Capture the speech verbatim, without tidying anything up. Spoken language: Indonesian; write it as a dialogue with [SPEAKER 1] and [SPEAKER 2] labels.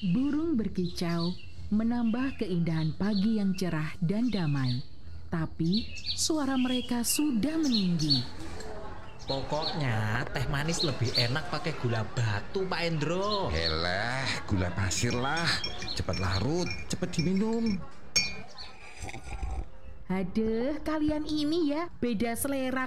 [SPEAKER 1] Burung berkicau menambah keindahan pagi yang cerah dan damai. Tapi suara mereka sudah meninggi.
[SPEAKER 2] Pokoknya teh manis lebih enak pakai gula batu, Pak Endro.
[SPEAKER 3] Elah, gula pasir lah. Cepat larut, cepat diminum.
[SPEAKER 1] Hadeh, kalian ini ya beda selera